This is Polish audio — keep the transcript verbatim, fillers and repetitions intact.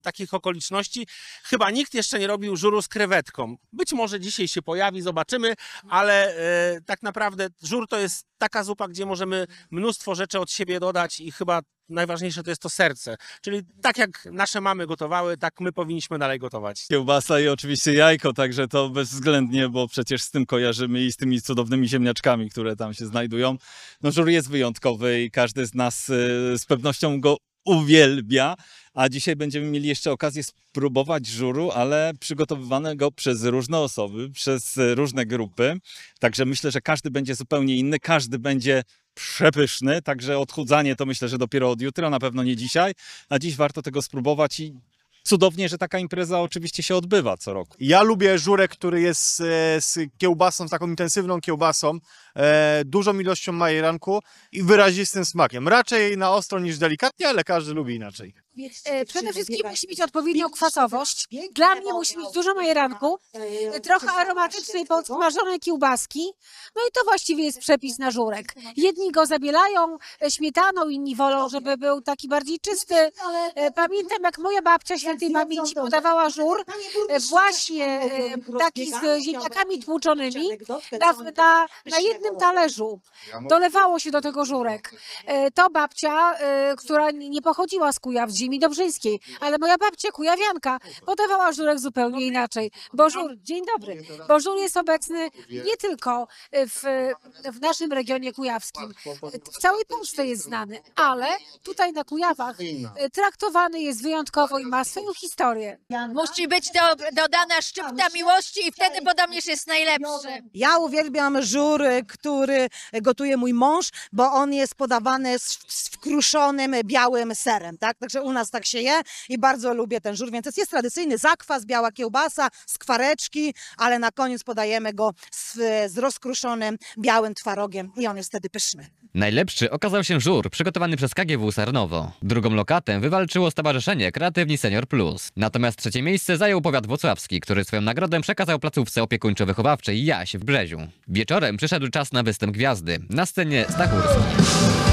takich okoliczności chyba nikt jeszcze nie robił żuru z krewetką. Być może dzisiaj się pojawi, zobaczymy, ale e, tak naprawdę żur to jest taka zupa, gdzie możemy mnóstwo rzeczy od siebie dodać i chyba najważniejsze to jest to serce. Czyli tak jak nasze mamy gotowały, tak my powinniśmy dalej gotować. Kiełbasa i oczywiście jajko, także to bezwzględnie, bo przecież z tym kojarzymy i z tymi cudownymi ziemniaczkami, które tam się znajdują. No żur jest wyjątkowy i każdy z nas y, z pewnością go uwielbia, a dzisiaj będziemy mieli jeszcze okazję spróbować żuru, ale przygotowywanego przez różne osoby, przez różne grupy. Także myślę, że każdy będzie zupełnie inny, każdy będzie przepyszny, także odchudzanie to myślę, że dopiero od jutra, na pewno nie dzisiaj, a dziś warto tego spróbować i cudownie, że taka impreza oczywiście się odbywa co roku. Ja lubię żurek, który jest e, z kiełbasą, z taką intensywną kiełbasą, e, dużą ilością majeranku i wyrazistym smakiem. Raczej na ostro niż delikatnie, ale każdy lubi inaczej. E, Przede wszystkim musi mieć odpowiednią kwasowość. Dla mnie musi mieć dużo majeranku, e, trochę aromatycznej podsmażonej kiełbaski. No i to właściwie jest przepis na żurek. Jedni go zabielają e, śmietaną, inni wolą, żeby był taki bardziej czysty. E, Pamiętam, jak moja babcia świętej pamięci podawała żur e, właśnie e, taki z ziemniakami tłuczonymi na, na, na jednym talerzu. Dolewało się do tego żurek. E, To babcia, e, która nie pochodziła z Kujaw, z ziemi dobrzyńskiej, ale moja babcia kujawianka podawała żurek zupełnie inaczej. Bo żur, dzień dobry, bo żur jest obecny nie tylko w, w naszym regionie kujawskim, w całej Polsce jest znany, ale tutaj na Kujawach traktowany jest wyjątkowo i ma swoją historię. Musi być do, dodana szczypta miłości i wtedy podobnież jest najlepszy. Ja uwielbiam żur, który gotuje mój mąż, bo on jest podawany z, z wkruszonym białym serem, tak? Także u nas tak się je i bardzo lubię ten żur, więc jest, jest tradycyjny zakwas, biała kiełbasa, skwareczki, ale na koniec podajemy go z, z rozkruszonym białym twarogiem i on jest wtedy pyszny. Najlepszy okazał się żur przygotowany przez K G W Sarnowo. Drugą lokatę wywalczyło Stowarzyszenie Kreatywni Senior Plus. Natomiast trzecie miejsce zajął powiat włocławski, który swoją nagrodę przekazał placówce opiekuńczo-wychowawczej Jaś w Brzeziu. Wieczorem przyszedł czas na występ gwiazdy. Na scenie Stachurski.